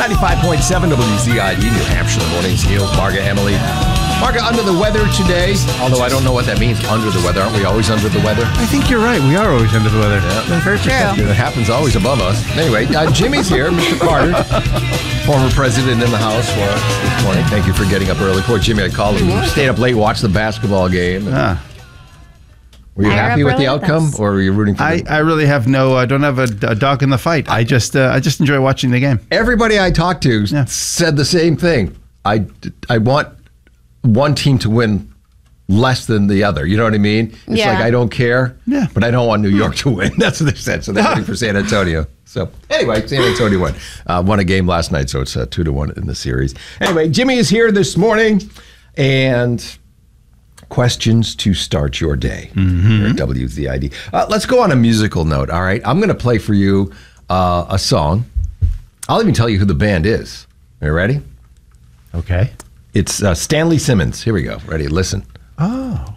95.7 WZID, New Hampshire mornings. Heels, Marga, Emily. Marga, under the weather today, although I don't know what that means, under the weather. Aren't we always under the weather? I think you're right. We are always under the weather. Yeah. Very true. It happens always above us. Anyway, Jimmy's here, Mr. Carter, former president in the House for us this morning. Thank you for getting up early. Poor Jimmy, I called him. You stayed up late, watched the basketball game. Were you happy with the outcome, or were you rooting for I really have I don't have a dog in the fight. I just enjoy watching the game. Everybody I talked to said the same thing. I want one team to win less than the other. You know what I mean? It's like, I don't care, but I don't want New York to win. That's what they said. So they're rooting for San Antonio. So anyway, San Antonio won a game last night, so it's 2-1 in the series. Anyway, Jimmy is here this morning, and questions to start your day here at WZID. Let's go on a musical note, all right? I'm going to play for you a song. I'll even tell you who the band is. Are you ready? Okay. It's Stanley Simmons. Here we go. Ready? Listen. Oh.